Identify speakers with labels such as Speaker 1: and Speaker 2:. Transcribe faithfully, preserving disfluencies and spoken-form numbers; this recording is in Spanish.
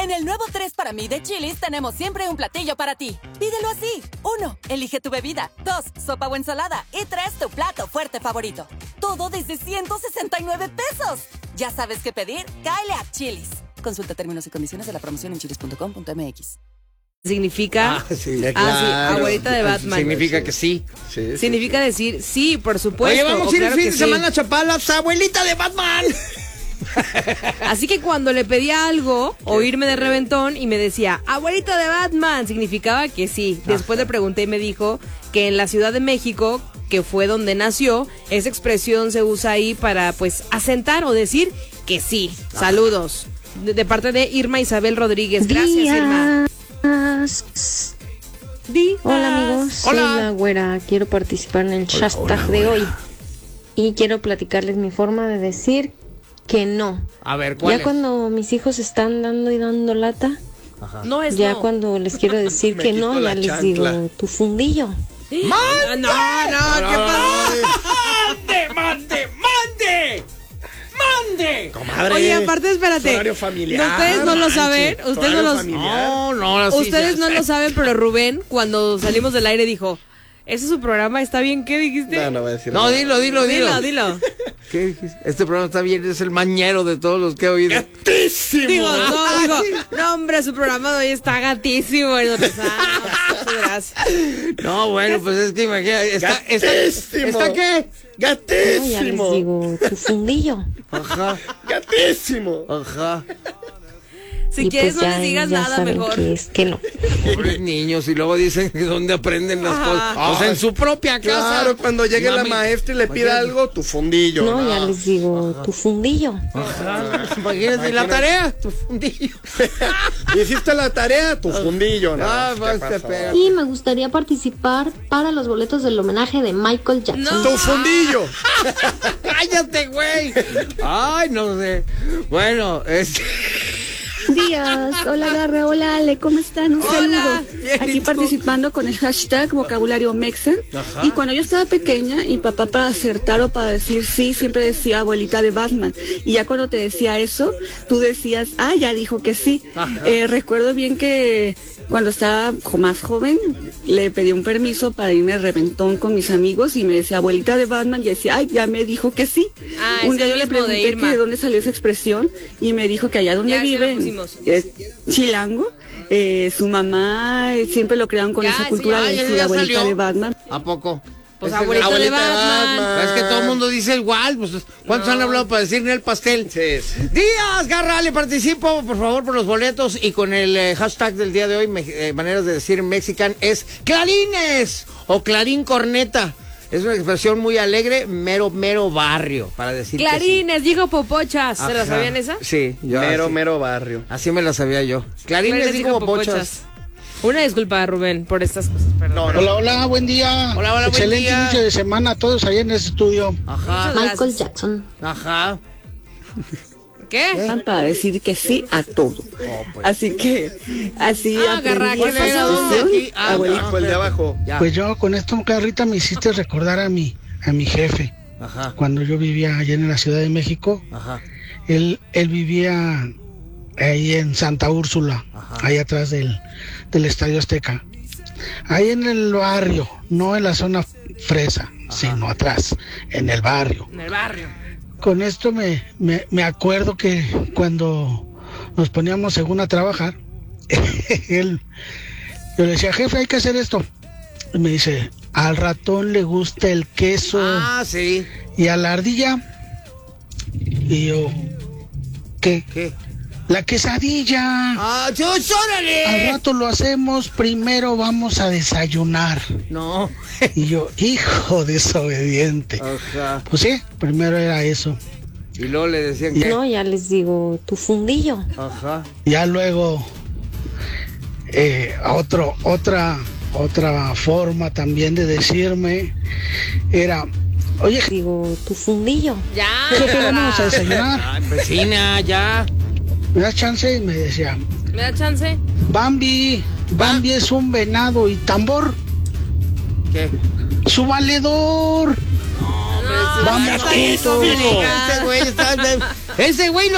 Speaker 1: En el nuevo tres para mí de Chili's tenemos siempre un platillo para ti. Pídelo así. Uno, elige tu bebida. Dos, sopa o ensalada. Y tres, tu plato fuerte favorito. Todo desde ciento sesenta y nueve pesos. ¿Ya sabes qué pedir? Cáele a Chili's. Consulta términos y condiciones de la promoción en chilis punto com punto m x.
Speaker 2: Significa,
Speaker 3: ah, sí,
Speaker 2: ah,
Speaker 3: claro.
Speaker 2: sí, abuelita de Batman.
Speaker 3: Significa que sí.
Speaker 4: Sí,
Speaker 2: Significa
Speaker 4: sí,
Speaker 2: decir sí, por supuesto.
Speaker 3: Oye, vamos a ir
Speaker 2: claro
Speaker 3: el fin
Speaker 2: que
Speaker 3: de
Speaker 2: sí.
Speaker 3: semana a Chapalas, abuelita de Batman.
Speaker 2: Así que cuando le pedía algo o irme de reventón y me decía, abuelita de Batman, significaba que sí. Después le pregunté y me dijo que en la Ciudad de México, que fue donde nació, esa expresión se usa ahí para pues asentar o decir que sí. Saludos. De, de parte de Irma Isabel Rodríguez. Gracias,
Speaker 5: Días.
Speaker 2: Irma. Días.
Speaker 5: Hola amigos,
Speaker 3: Hola.
Speaker 5: soy la güera, quiero participar en el
Speaker 3: Hola,
Speaker 5: hashtag
Speaker 3: hola,
Speaker 5: de
Speaker 3: güera.
Speaker 5: hoy y quiero platicarles mi forma de decir que no.
Speaker 3: A ver, ¿cuál
Speaker 5: Ya
Speaker 3: es?
Speaker 5: cuando mis hijos están dando y dando lata,
Speaker 2: No es
Speaker 5: ya
Speaker 2: no.
Speaker 5: cuando les quiero decir
Speaker 4: Me
Speaker 5: que
Speaker 4: quito
Speaker 5: no,
Speaker 4: la
Speaker 5: ya les
Speaker 4: chancla.
Speaker 5: digo, tu fundillo.
Speaker 2: No, no, no, ¿qué pasó?
Speaker 3: ¡Mande, mande, mande! ¡Mande!
Speaker 4: Comadre,
Speaker 2: Oye, aparte, espérate.
Speaker 4: horario familiar.
Speaker 2: No, ustedes no lo
Speaker 4: manches,
Speaker 2: saben. Ustedes no
Speaker 4: horario
Speaker 2: lo
Speaker 4: familiar.
Speaker 3: No, no, ahora sí.
Speaker 2: Ustedes
Speaker 3: ya.
Speaker 2: no lo saben, pero Rubén, cuando salimos del aire, dijo: ¿ese es su programa? ¿Está bien? ¿Qué dijiste?
Speaker 4: No, no voy a decir
Speaker 3: No,
Speaker 4: nada.
Speaker 3: dilo, dilo, dilo.
Speaker 2: Dilo, dilo.
Speaker 3: ¿Qué dijiste? Este programa está bien, es el mañero de todos los que he oído.
Speaker 4: ¡Gatísimo!
Speaker 2: Digo, no, digo, no, hombre, su programa de hoy está gatísimo. Y nosotros, ah, muchas gracias.
Speaker 3: No, bueno, pues es que imagínate. ¿Está, está,
Speaker 4: ¡Gatísimo!
Speaker 3: ¿Está qué?
Speaker 5: No, ya les
Speaker 4: ¡Gatísimo!
Speaker 5: digo, tu fundillo.
Speaker 3: Ajá,
Speaker 4: ¡Gatísimo!
Speaker 3: ajá.
Speaker 2: Si
Speaker 5: Y
Speaker 2: quieres,
Speaker 5: pues
Speaker 2: no
Speaker 5: ya,
Speaker 2: les digas
Speaker 5: ya
Speaker 2: nada
Speaker 5: saben
Speaker 2: mejor.
Speaker 5: que es que no.
Speaker 3: Pobres niños, y luego dicen que dónde aprenden las
Speaker 2: Ajá.
Speaker 3: cosas. O sea, en su propia casa.
Speaker 4: Claro, cuando llegue la
Speaker 3: Mami,
Speaker 4: maestra y le pida
Speaker 3: imagínate.
Speaker 4: algo, tu fundillo.
Speaker 5: No, ya les digo, tu fundillo.
Speaker 3: Ajá. Imagínate, ¿y la tarea? Tu fundillo.
Speaker 4: ¿Hiciste la tarea? Tu fundillo. No,
Speaker 3: Ah,
Speaker 4: ¿qué
Speaker 3: pues,
Speaker 4: pasó?
Speaker 3: te pega.
Speaker 6: Y me gustaría participar para los boletos del homenaje de Michael Jackson.
Speaker 2: No.
Speaker 4: ¡Tu fundillo!
Speaker 3: ¡Cállate, güey! Ay, no sé. Bueno, este...
Speaker 7: Días, hola Garra, hola Ale, ¿cómo están? Un
Speaker 2: Hola,
Speaker 7: saludo.
Speaker 3: bien, ¿y
Speaker 7: Aquí
Speaker 3: tú?
Speaker 7: participando con el hashtag vocabulario mexa. Y cuando yo estaba pequeña, mi papá para acertar o para decir sí, siempre decía abuelita de Batman. Y ya cuando te decía eso, tú decías, ah, ya dijo que sí. Eh, recuerdo bien que cuando estaba jo- más joven, le pedí un permiso para irme de reventón con mis amigos y me decía abuelita de Batman y decía, ay, ya me dijo que sí.
Speaker 2: Ah,
Speaker 7: Un
Speaker 2: es
Speaker 7: día
Speaker 2: el
Speaker 7: yo le
Speaker 2: mismo de
Speaker 7: pregunté
Speaker 2: Irma.
Speaker 7: que de dónde salió esa expresión y me dijo que allá donde
Speaker 2: Ya, sí lo
Speaker 7: vive,
Speaker 2: pusimos.
Speaker 7: es Chilango, eh, su mamá eh, siempre lo crearon con
Speaker 2: Ya,
Speaker 7: esa
Speaker 2: sí,
Speaker 7: cultura
Speaker 3: ya,
Speaker 7: de
Speaker 3: ya,
Speaker 7: decir
Speaker 3: ya
Speaker 7: abuelita
Speaker 3: salió.
Speaker 7: de Batman.
Speaker 3: ¿A poco?
Speaker 2: Pues
Speaker 3: Es el-
Speaker 2: abuelita, de
Speaker 4: abuelita de
Speaker 2: Batman.
Speaker 4: Batman.
Speaker 3: Es que todo el mundo dice igual, pues ¿cuántos
Speaker 2: No.
Speaker 3: han hablado para decir el pastel?
Speaker 4: Sí, sí.
Speaker 3: Díaz, Garra, le participo, por favor, por los boletos y con el eh, hashtag del día de hoy, me- eh, maneras de decir mexican, es clarines o clarín corneta. Es una expresión muy alegre, mero, mero barrio, para decir que sí.
Speaker 2: Clarines, digo popochas. ¿Se la
Speaker 3: Ajá.
Speaker 2: sabían esa?
Speaker 3: Sí, yo
Speaker 4: Mero,
Speaker 3: así,
Speaker 4: mero barrio.
Speaker 3: así me la sabía yo. Clarines,
Speaker 2: Clarines,
Speaker 3: digo popochas.
Speaker 2: Una disculpa, Rubén, por estas cosas. Perdón.
Speaker 4: No, no.
Speaker 8: Hola, hola, buen día.
Speaker 3: Hola, hola, buen
Speaker 8: Excelente
Speaker 3: día.
Speaker 8: inicio de semana a todos allá en el estudio.
Speaker 3: Ajá,
Speaker 2: Muchas
Speaker 6: Michael
Speaker 2: gracias.
Speaker 6: Jackson.
Speaker 3: ajá.
Speaker 2: ¿Qué?
Speaker 7: Para decir que sí a todo. Así que, así
Speaker 2: Ah, Garra,
Speaker 7: aprendí
Speaker 2: ¿qué
Speaker 7: esa
Speaker 2: pasó?
Speaker 7: expresión.
Speaker 3: Aquí, ah,
Speaker 7: Abuelita.
Speaker 3: no,
Speaker 4: Dijo el de abajo.
Speaker 3: Ya.
Speaker 8: Pues yo con esto, Carrita, me hiciste recordar a mi, a mi jefe.
Speaker 3: Ajá,
Speaker 8: Cuando yo vivía allá en la Ciudad de México,
Speaker 3: ajá.
Speaker 8: él, él vivía ahí en Santa Úrsula,
Speaker 3: Ajá.
Speaker 8: ahí atrás del, del Estadio Azteca. Ahí en el barrio, no en la zona fresa, sino atrás, en el barrio.
Speaker 2: En el barrio.
Speaker 8: Con esto me, me, me acuerdo que cuando nos poníamos según a trabajar, él, yo le decía, jefe, hay que hacer esto. Y me dice, al ratón le gusta el queso
Speaker 3: Ah, sí.
Speaker 8: y a la ardilla. Y yo, ¿qué?
Speaker 3: ¿Qué?
Speaker 8: La quesadilla.
Speaker 3: ¡Ah, chus,
Speaker 8: Al
Speaker 3: órale!
Speaker 8: rato lo hacemos, primero vamos a desayunar.
Speaker 3: No.
Speaker 8: Y yo, hijo desobediente.
Speaker 3: Ajá.
Speaker 8: Pues sí, primero era eso.
Speaker 3: Y luego le decían que...
Speaker 5: No, ya les digo, tu fundillo.
Speaker 3: Ajá.
Speaker 8: Ya luego, eh, otro, otra, otra forma también de decirme era, oye,
Speaker 5: Digo, tu fundillo.
Speaker 2: Ya.
Speaker 8: jefe, vamos a desayunar.
Speaker 3: Ay, vecina, ya.
Speaker 8: ¿Me das chance? Y me decía,
Speaker 2: ¿Me da chance?
Speaker 8: Bambi, Bambi es un venado y tambor,
Speaker 3: ¿Qué?
Speaker 8: su valedor. Vamos
Speaker 2: está bien
Speaker 8: juntos.
Speaker 2: complicado.
Speaker 3: Ese güey está... Ese güey